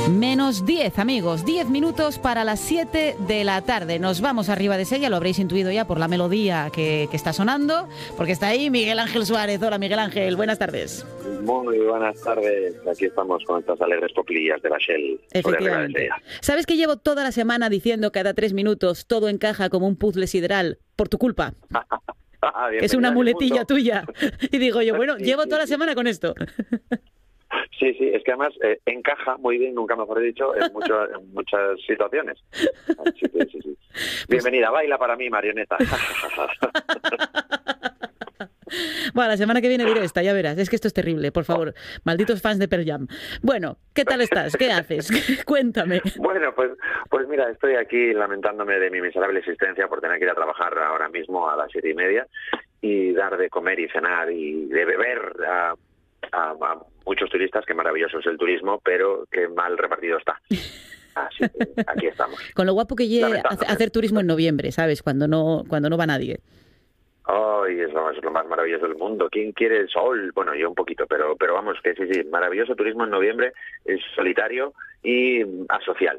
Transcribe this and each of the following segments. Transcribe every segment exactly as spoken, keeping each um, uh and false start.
Menos diez, amigos, diez minutos para las siete de la tarde. Nos vamos arriba de Sella, lo habréis intuido ya por la melodía que, que está sonando, porque está ahí Miguel Ángel Suárez. Hola, Miguel Ángel, buenas tardes. Muy buenas tardes, aquí estamos con estas alegres coplillas de la Shell. Efectivamente. ¿Sabes que llevo toda la semana diciendo cada tres minutos todo encaja como un puzzle sideral por tu culpa? Ah, es una muletilla mundo. tuya. Y digo yo, bueno, sí, llevo sí, toda la sí. semana con esto. Sí, sí, es que además eh, encaja muy bien, nunca mejor dicho, en, mucho, en muchas situaciones. Así que, sí, sí. Bienvenida, baila para mí, marioneta. Bueno, la semana que viene diré esta, ya verás. Es que esto es terrible, por favor. Malditos fans de Pearl Jam. Bueno, ¿qué tal estás? ¿Qué haces? Cuéntame. Bueno, pues, pues mira, estoy aquí lamentándome de mi miserable existencia por tener que ir a trabajar ahora mismo a las siete y media y dar de comer y cenar y de beber a, a, a muchos turistas, que maravilloso es el turismo, pero que mal repartido está. Así que aquí estamos. Con lo guapo que llegue hacer turismo en noviembre, ¿sabes? Cuando no, cuando no va nadie. Ay, es lo, es lo más maravilloso del mundo. ¿Quién quiere el sol? Bueno, yo un poquito, pero pero vamos, que sí, sí, maravilloso turismo en noviembre, es solitario y asocial.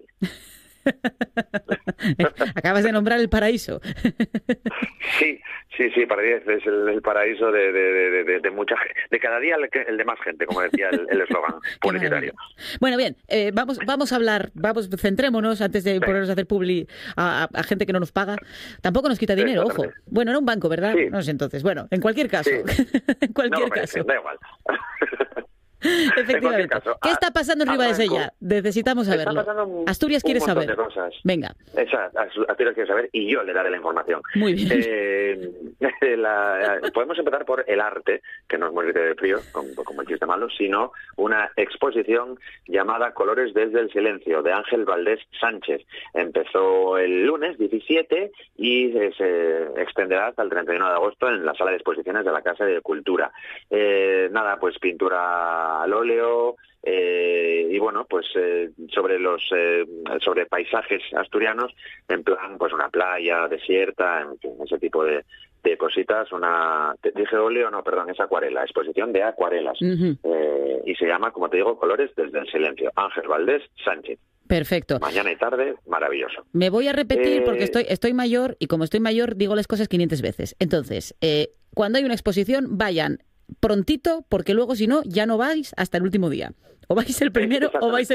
Acabas de nombrar el paraíso. Sí, sí, sí, Paraíso es el, el paraíso de, de, de, de, de mucha gente, de cada día el, el de más gente, como decía el eslogan publicitario. Bueno, bien, eh, vamos vamos a hablar, vamos, centrémonos antes de ponernos a hacer publi a, a, a gente que no nos paga. Tampoco nos quita dinero, ojo. Bueno, era un banco, ¿verdad? Sí. No sé, entonces, bueno, en cualquier caso, sí. en cualquier no, caso. Parece, da igual. Efectivamente. Caso, ¿Qué está pasando en Ribadesella? Necesitamos saberlo. Asturias quiere saber. De cosas. Venga. Esa, Asturias quiere saber y yo le daré la información. Muy bien. Eh, la, podemos empezar por el arte, que no es morirte de frío, como, como el chiste malo, sino una exposición llamada Colores desde el silencio, de Ángel Valdés Sánchez. Empezó el lunes diecisiete y se extenderá hasta el treinta y uno de agosto en la sala de exposiciones de la Casa de Cultura. Eh, nada, pues pintura al óleo, eh, y bueno, pues eh, sobre los eh, sobre paisajes asturianos, en plan, pues una playa desierta, en fin, ese tipo de, de cositas. Una, te dije óleo, no, perdón, es acuarela, exposición de acuarelas. Uh-huh. eh, y se llama, como te digo, Colores desde el silencio. Ángel Valdés Sánchez. Perfecto. Mañana y tarde, maravilloso. Me voy a repetir eh... porque estoy estoy mayor y como estoy mayor digo las cosas quinientas veces. Entonces, eh, cuando hay una exposición, vayan prontito, porque luego si no, ya no vais hasta el último día. O vais el primero o vais el